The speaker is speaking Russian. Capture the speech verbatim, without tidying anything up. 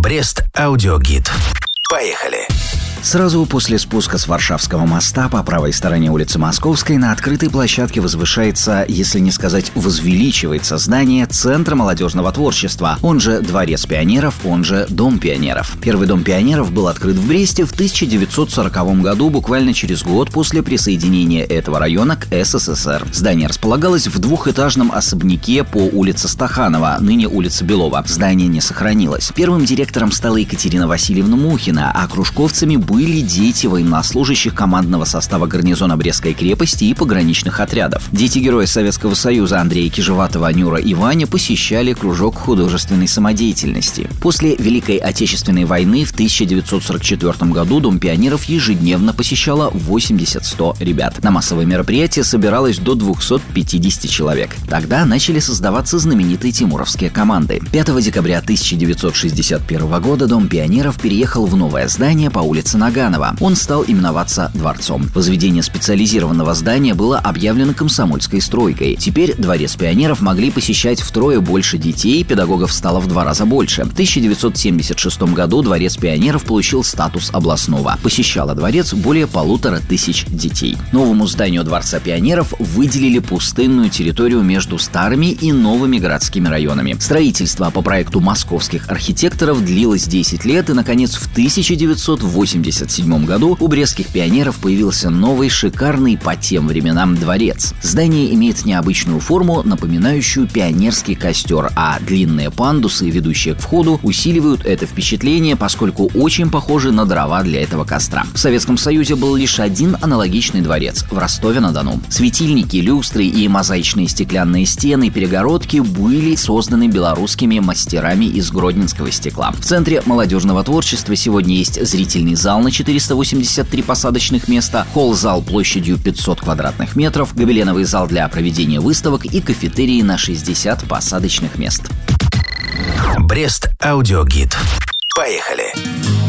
Брест аудиогид. Поехали! Сразу после спуска с Варшавского моста по правой стороне улицы Московской на открытой площадке возвышается, если не сказать возвеличивается, здание Центра молодежного творчества, он же Дворец пионеров, он же Дом пионеров. Первый Дом пионеров был открыт в Бресте в тысяча девятьсот сороковом году, буквально через год после присоединения этого района к СССР. Здание располагалось в двухэтажном особняке по улице Стаханова, ныне улица Белова. Здание не сохранилось. Первым директором стала Екатерина Васильевна Мухина, а кружковцами были были дети военнослужащих командного состава гарнизона Брестской крепости и пограничных отрядов. Дети Героя Советского Союза Андрея Кижеватова, Нюра и Ваня посещали кружок художественной самодеятельности. После Великой Отечественной войны в тысяча девятьсот сорок четвёртом году Дом пионеров ежедневно посещало восемьдесят-сто ребят. На массовые мероприятия собиралось до двухсот пятидесяти человек. Тогда начали создаваться знаменитые тимуровские команды. пятого декабря тысяча девятьсот шестьдесят первого года Дом пионеров переехал в новое здание по улице Наганова. Он стал именоваться Дворцом. Возведение специализированного здания было объявлено комсомольской стройкой. Теперь Дворец пионеров могли посещать втрое больше детей, педагогов стало в два раза больше. В тысяча девятьсот семьдесят шестом году Дворец пионеров получил статус областного. Посещало дворец более полутора тысяч детей. Новому зданию Дворца пионеров выделили пустынную территорию между старыми и новыми городскими районами. Строительство по проекту московских архитекторов длилось десять лет, и, наконец, в тысяча девятьсот восемьдесят седьмом году у брестских пионеров появился новый, шикарный по тем временам дворец. Здание имеет необычную форму, напоминающую пионерский костер, а длинные пандусы, ведущие к входу, усиливают это впечатление, поскольку очень похожи на дрова для этого костра. В Советском Союзе был лишь один аналогичный дворец – в Ростове-на-Дону. Светильники, люстры и мозаичные стеклянные стены, перегородки были созданы белорусскими мастерами из гродненского стекла. В Центре молодежного творчества сегодня есть зрительный зал на четыреста восемьдесят три посадочных места, холл-зал площадью пятьсот квадратных метров, гобеленовый зал для проведения выставок и кафетерии на шестьдесят посадочных мест. Брест аудиогид. Поехали!